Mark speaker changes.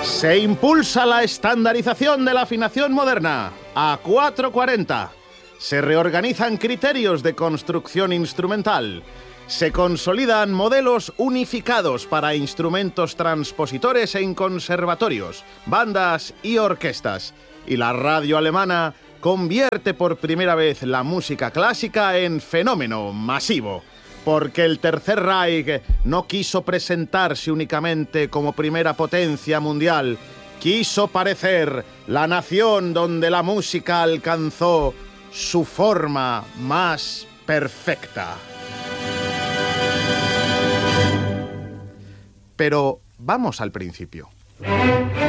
Speaker 1: Se impulsa la estandarización de la afinación moderna a 440. Se reorganizan criterios de construcción instrumental. Se consolidan modelos unificados para instrumentos transpositores en conservatorios, bandas y orquestas. Y la radio alemana convierte por primera vez la música clásica en fenómeno masivo. Porque el Tercer Reich no quiso presentarse únicamente como primera potencia mundial, quiso parecer la nación donde la música alcanzó su forma más perfecta. Pero vamos al principio.